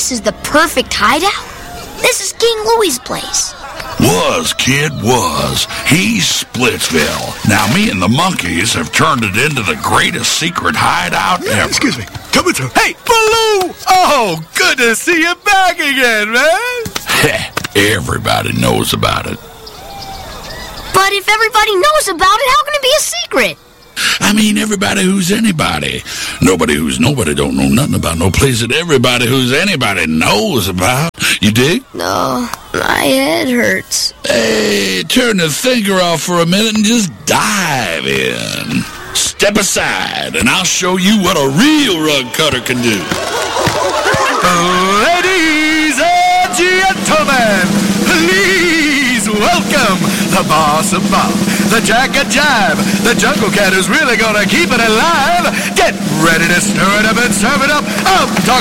this is the perfect hideout? This is King Louie's place. Was, kid, was. He's Splitsville. Now, me and the monkeys have turned it into the greatest secret hideout ever. Excuse me. Coming through. Hey, Baloo! Oh, good to see you back again, man. Everybody knows about it. But if everybody knows about it, how can it be a secret? I mean, everybody who's anybody. Nobody who's nobody don't know nothing about no place that everybody who's anybody knows about. You dig? No, my head hurts. Hey, turn the thinker off for a minute and just dive in. Step aside, and I'll show you what a real rug cutter can do. Ladies and gentlemen, please welcome the Boss of Bob, the Jack of Jive, the Jungle Cat who's really gonna keep it alive. Get ready to stir it up and serve it up. I'm talking